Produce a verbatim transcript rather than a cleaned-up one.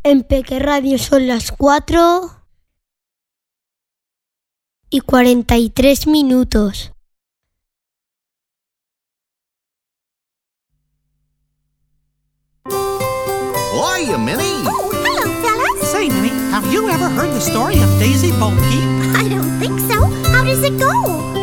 En Peque Radio son las cuatro y cuarenta y tres minutos. Hiya, Minnie! Oh, hello, fellas! Say, Minnie, have you ever heard the story of Daisy Bo Peep? I don't think so. How does it go?